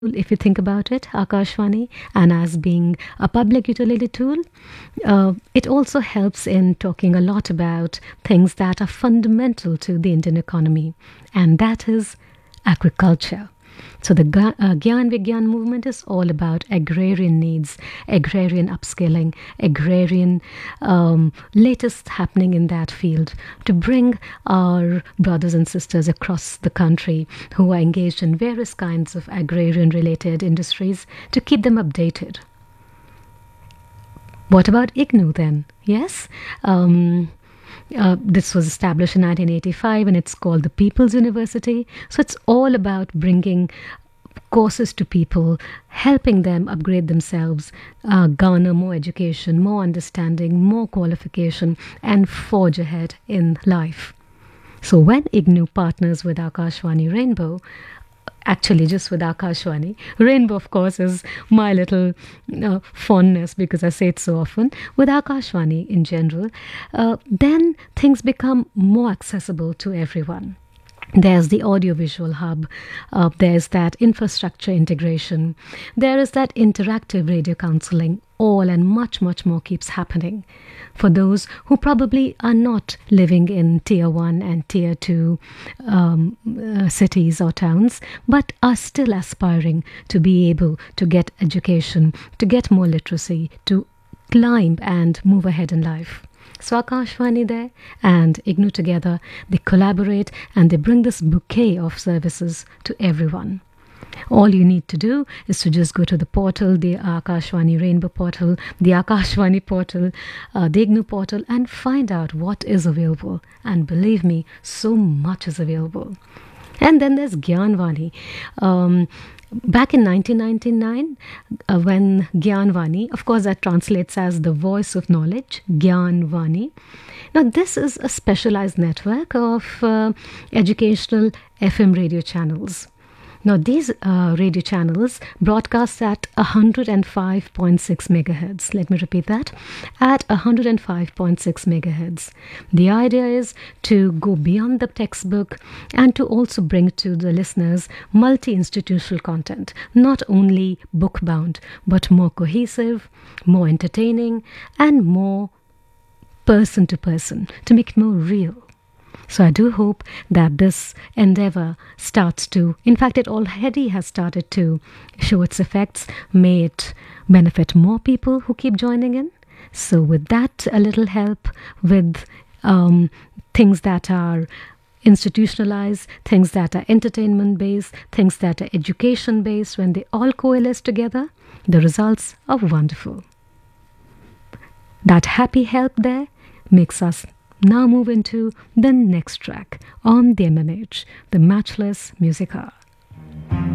if you think about it, Akashvani, and as being a public utility tool, it also helps in talking a lot about things that are fundamental to the Indian economy, and that is agriculture. So the Gyan Vigyan movement is all about agrarian needs, agrarian upskilling, agrarian latest happening in that field to bring our brothers and sisters across the country who are engaged in various kinds of agrarian related industries to keep them updated. What about IGNU then? Yes. This was established in 1985 and it's called the People's University. So it's all about bringing courses to people, helping them upgrade themselves, garner more education, more understanding, more qualification, and forge ahead in life. So when IGNU partners with Akashvani Rainbow, actually just with Akashvani. Rainbow, of course, is my little fondness because I say it so often. With Akashvani in general, then things become more accessible to everyone. There's the audiovisual hub, there's that infrastructure integration, there is that interactive radio counseling, all and much, much more keeps happening for those who probably are not living in tier 1 and tier 2 cities or towns, but are still aspiring to be able to get education, to get more literacy, to climb and move ahead in life. So Akashvani there and IGNU together, they collaborate and they bring this bouquet of services to everyone. All you need to do is to just go to the portal, the Akashvani Rainbow portal, the Akashvani portal, the IGNU portal, and find out what is available. And believe me, so much is available. And then there's Gyanvani. Back in 1999, when Gyanvani, of course, that translates as the voice of knowledge, Gyanvani. Now, this is a specialized network of educational FM radio channels. Now, these radio channels broadcast at 105.6 megahertz. Let me repeat that, at 105.6 megahertz. The idea is to go beyond the textbook and to also bring to the listeners multi-institutional content, not only book-bound, but more cohesive, more entertaining, and more person-to-person, to make it more real. So I do hope that this endeavor starts to, in fact, it already has started to show its effects. May it benefit more people who keep joining in. So with that, a little help with things that are institutionalized, things that are entertainment-based, things that are education-based, when they all coalesce together, the results are wonderful. That happy help there makes us now move into the next track on the MMH, the Matchless Music Hour.